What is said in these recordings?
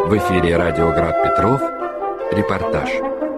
В эфире радио Град Петров. Репортаж.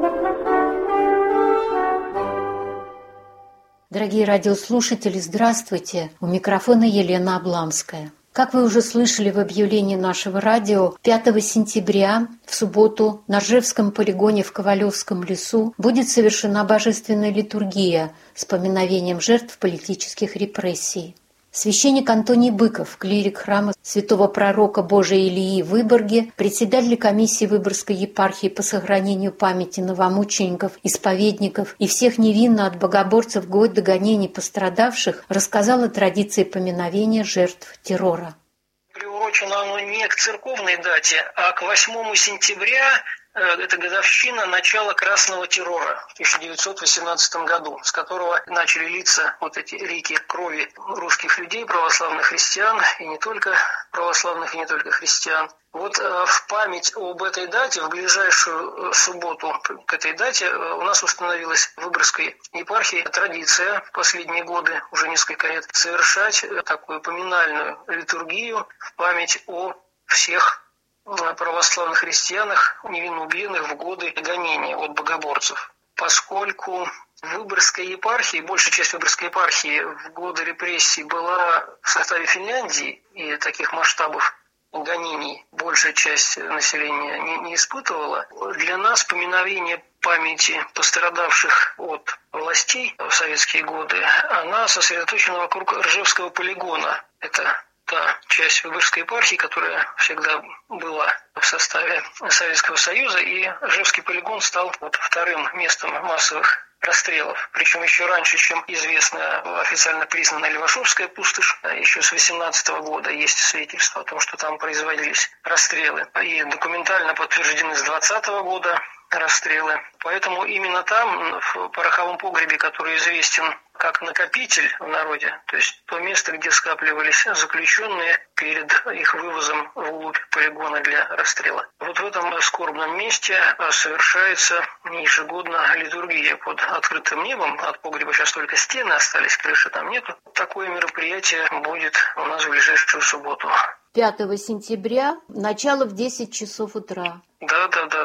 Дорогие радиослушатели, здравствуйте! У микрофона Елена Обламская. Как вы уже слышали в объявлении нашего радио, 5 сентября, в субботу, на Ржевском полигоне в Ковалевском лесу будет совершена божественная литургия с поминовением жертв политических репрессий. Священник Антоний Быков, клирик храма святого пророка Божия Илии в Выборге, председатель комиссии Выборгской епархии по сохранению памяти новомучеников, исповедников и всех невинно от богоборцев год до гонений пострадавших, рассказал о традиции поминовения жертв террора. Приурочено оно не к церковной дате, а к 8 сентября. Это годовщина начала красного террора в 1918 году, с которого начали литься вот эти реки крови русских людей, православных христиан, и не только православных, и не только христиан. Вот в память об этой дате, в ближайшую субботу к этой дате, у нас установилась в Выборгской епархии традиция в последние годы, уже несколько лет, совершать такую поминальную литургию в память о всех православных христианах, невинно убиенных в годы гонений от богоборцев. Поскольку Выборгская епархия, большая часть Выборгской епархии в годы репрессий была в составе Финляндии, и таких масштабов гонений большая часть населения не испытывала, для нас поминовение памяти пострадавших от властей в советские годы, она сосредоточена вокруг Ржевского полигона. Это та часть Выборгской епархии, которая всегда была в составе Советского Союза, и Ржевский полигон стал вторым местом массовых расстрелов. Причем еще раньше, чем известна официально признанная Левашовская пустошь, еще с 18 года есть свидетельства о том, что там производились расстрелы. И документально подтверждены с 20 года расстрелы. Поэтому именно там, в пороховом погребе, который известен как накопитель в народе, то есть то место, где скапливались заключенные перед их вывозом вглубь полигона для расстрела. Вот в этом скорбном месте совершается ежегодно литургия под открытым небом. От погреба сейчас только стены остались, крыши там нету. Такое мероприятие будет у нас в ближайшую субботу. 5 сентября, начало в 10 часов утра. Да.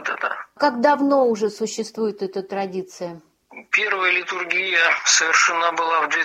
Как давно уже существует эта традиция? Первая литургия совершена была в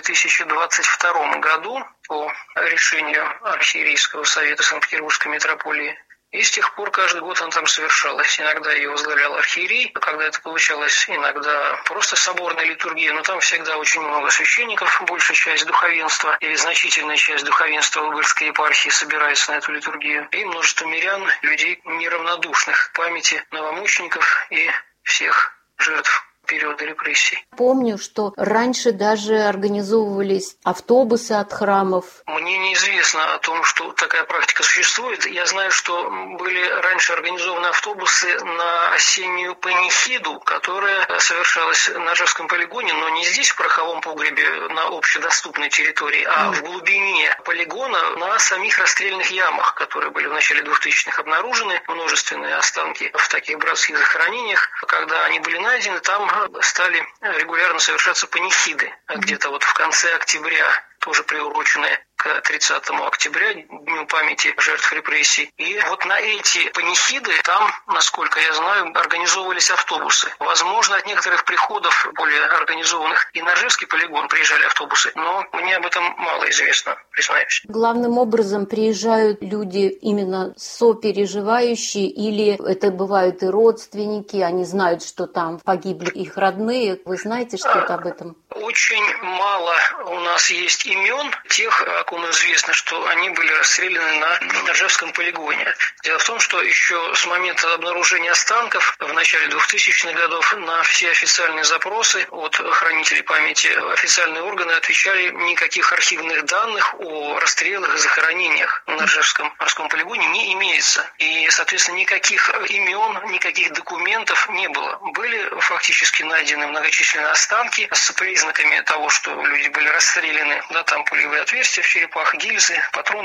2022 году по решению Архиерейского совета Санкт-Петербургской митрополии. И с тех пор каждый год она там совершалась. Иногда ее возглавлял архиерей, когда это получалось, иногда просто соборная литургия, но там всегда очень много священников, большая часть духовенства или значительная часть духовенства Выборгской епархии собирается на эту литургию. И множество мирян, людей неравнодушных к памяти новомучеников и всех жертв периода репрессий. Помню, что раньше даже организовывались автобусы от храмов. Мне неизвестно о том, что такая практика существует. Я знаю, что были раньше организованы автобусы на осеннюю панихиду, которая совершалась на Ржевском полигоне, но не здесь, в пороховом погребе, на общедоступной территории, а в глубине полигона, на самих расстрельных ямах, которые были в начале 2000-х обнаружены, множественные останки в таких братских захоронениях. Когда они были найдены, там стали регулярно совершаться панихиды. Где-то вот в конце октября, тоже приуроченные к 30 октября, Дню памяти жертв репрессий. И вот на эти панихиды там, насколько я знаю, организовывались автобусы. Возможно, от некоторых приходов, более организованных, и на Ржевский полигон приезжали автобусы, но мне об этом мало известно, признаюсь. Главным образом приезжают люди именно сопереживающие, или это бывают и родственники, они знают, что там погибли их родные. Вы знаете что-то об этом? Очень мало у нас есть имен тех, о ком известно, что они были расстреляны на Ржевском полигоне. Дело в том, что еще с момента обнаружения останков в начале 2000-х годов на все официальные запросы от хранителей памяти официальные органы отвечали: никаких архивных данных о расстрелах и захоронениях на Ржевском морском полигоне не имеется. И, соответственно, никаких имен, никаких документов не было. Были фактически найдены многочисленные останки с признаками того, что люди были расстреляны. Да, там пулевые отверстия в черепах, гильзы, патроны.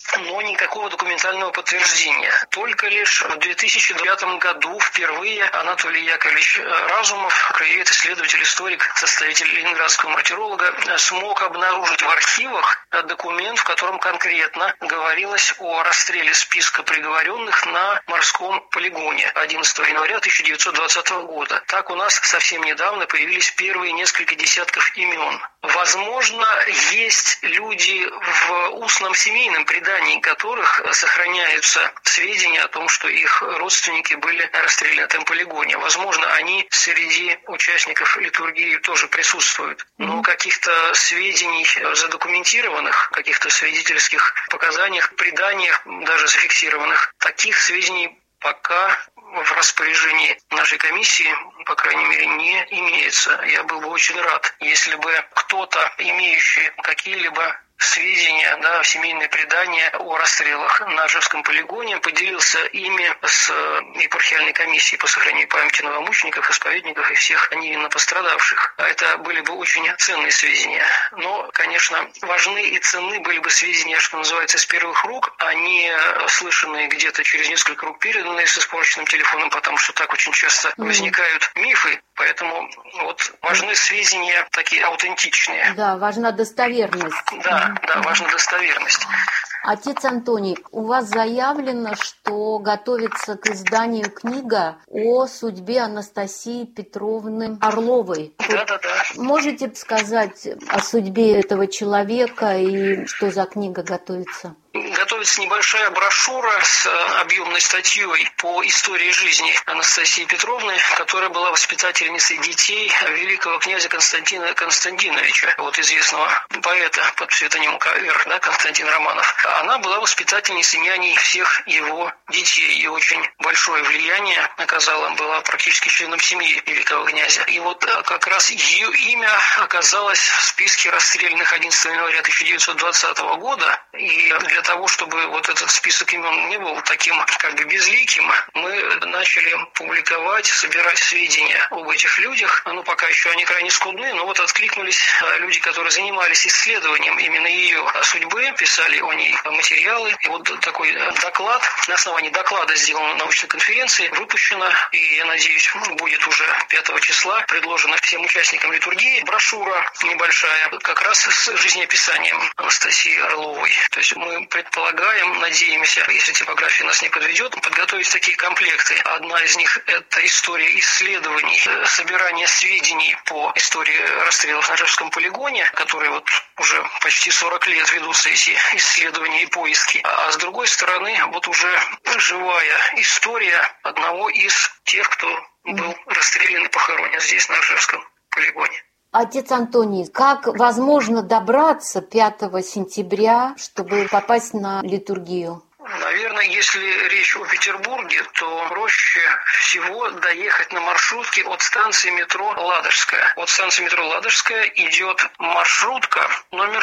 но никакого документального подтверждения. Только лишь в 2009 году впервые Анатолий Яковлевич Разумов, краевед, исследователь, историк, составитель ленинградского мартиролога, смог обнаружить в архивах документ, в котором конкретно говорилось о расстреле списка приговоренных на морском полигоне 11 января 1920 года. Так у нас совсем недавно появились первые несколько десятков имен. Возможно, есть люди в устном семейном предании, которых сохраняются сведения о том, что их родственники были расстреляны на этом полигоне. Возможно, они среди участников литургии тоже присутствуют. Но каких-то сведений задокументированных, каких-то свидетельских показаниях, преданиях, даже зафиксированных, таких сведений пока в распоряжении нашей комиссии, по крайней мере, не имеется. Я был бы очень рад, если бы кто-то, имеющий какие-либо сведения, семейные предания о расстрелах на Ржевском полигоне, поделился ими с епархиальной комиссией по сохранению памяти новомучеников, исповедников и всех невинно пострадавших. Это были бы очень ценные сведения. Но, конечно, важны и ценны были бы сведения, что называется, из первых рук, а не слышанные где-то через несколько рук, переданные с испорченным телефоном, потому что так очень часто возникают мифы. Поэтому важны сведения такие аутентичные. Да, важна достоверность. Да, важна достоверность. Отец Антоний, у вас заявлено, что готовится к изданию книга о судьбе Анастасии Петровны Орловой. Да. Можете сказать о судьбе этого человека и что за книга готовится? Готовится небольшая брошюра с объемной статьей по истории жизни Анастасии Петровны, которая была воспитательницей детей великого князя Константина Константиновича, известного поэта под псевдонимом К.Р., Константин Романов. Она была воспитательницей, няней всех его детей, и очень большое влияние оказала, была практически членом семьи великого князя. И как раз ее имя оказалось в списке расстрелянных 11 января 1920 года, и для того, чтобы этот список имен не был таким безликим, мы начали публиковать, собирать сведения об этих людях. Пока еще они крайне скудны, но откликнулись люди, которые занимались исследованием именно ее судьбы, писали о ней материалы. И такой доклад, на основании доклада, сделанного на научной конференции, выпущено, и, я надеюсь, будет уже 5 числа, предложена всем участникам литургии брошюра небольшая, как раз с жизнеописанием Анастасии Орловой. То есть мы предполагаем, надеемся, если типография нас не подведет, подготовить такие комплекты. Одна из них – это история исследований, собирание сведений по истории расстрелов на Ржевском полигоне, которые уже почти 40 лет ведутся эти исследования и поиски. А с другой стороны, уже живая история одного из тех, кто был расстрелян и похоронен здесь, на Ржевском полигоне. Отец Антоний, как возможно добраться 5 сентября, чтобы попасть на литургию? Наверное, если речь о Петербурге, то проще всего доехать на маршрутке от станции метро Ладожская. От станции метро Ладожская идет маршрутка номер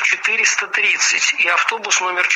430 и автобус номер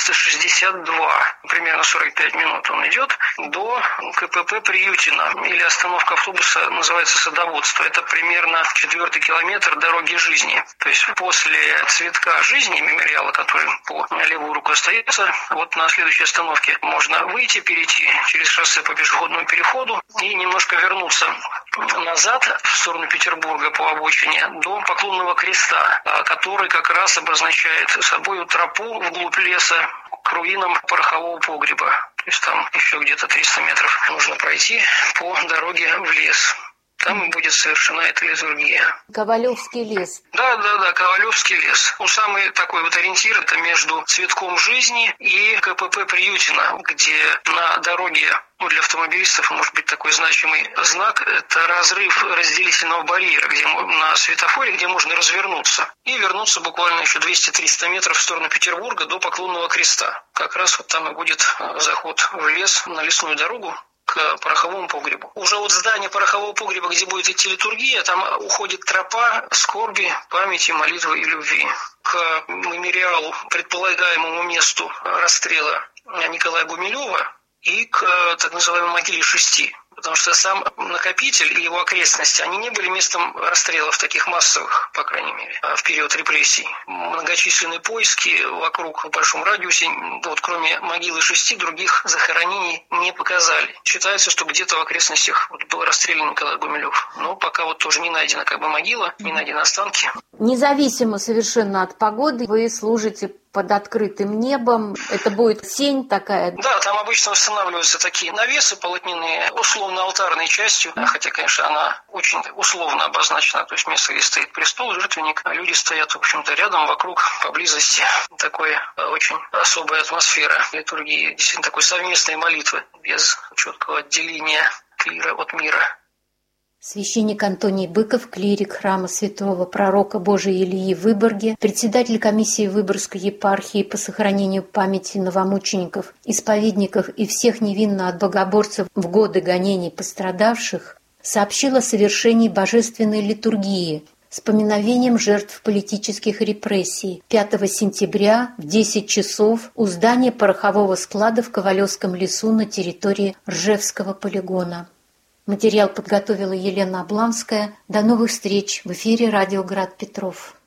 462. Примерно 45 минут он идет до КПП Приютино, или остановка автобуса называется Садоводство. Это примерно 4-й километр дороги жизни. То есть после цветка жизни, мемориала, который по левую руку остается, на следующей остановке можно выйти, перейти через шоссе по пешеходному переходу и немножко вернуться назад в сторону Петербурга по обочине до Поклонного креста, который как раз обозначает собой тропу вглубь леса к руинам порохового погреба. То есть там еще где-то 300 метров нужно пройти по дороге в лес. Там и будет совершена эта литургия. Ковалевский лес. Да, Ковалевский лес. Самый такой ориентир – это между цветком жизни и КПП Приютино, где на дороге, для автомобилистов может быть такой значимый знак – это разрыв разделительного барьера, где на светофоре, где можно развернуться и вернуться буквально еще 200-300 метров в сторону Петербурга до Поклонного креста. Как раз там и будет заход в лес на лесную дорогу к пороховому погребу. Уже от здания порохового погреба, где будет идти литургия, там уходит тропа скорби, памяти, молитвы и любви. К мемориалу, предполагаемому месту расстрела Николая Гумилева, и к так называемой могиле 6. потому что сам накопитель и его окрестности, они не были местом расстрелов таких массовых, по крайней мере, в период репрессий. Многочисленные поиски вокруг в большом радиусе, вот кроме могилы 6 других захоронений не показали. Считается, что где-то в окрестностях был расстрелян Николай Гумилев. Но пока вот тоже не найдена могила, не найдены останки. Независимо совершенно от погоды, вы служите под открытым небом. Это будет сень такая? Да, там обычно устанавливаются такие навесы полотняные, условно-алтарной частью, хотя, конечно, она очень условно обозначена, то есть место, где стоит престол, жертвенник, а люди стоят, в общем-то, рядом, вокруг, поблизости. Такая очень особая атмосфера литургии, действительно такой совместной молитвы, без четкого отделения клира от мира. Священник Антоний Быков, клирик храма святого пророка Божия Илии в Выборге, председатель комиссии Выборгской епархии по сохранению памяти новомучеников, исповедников и всех невинно от богоборцев в годы гонений пострадавших, сообщил о совершении божественной литургии с поминовением жертв политических репрессий 5 сентября в 10 часов у здания порохового склада в Ковалевском лесу на территории Ржевского полигона. Материал подготовила Елена Обланская. До новых встреч в эфире «Радио Град Петров».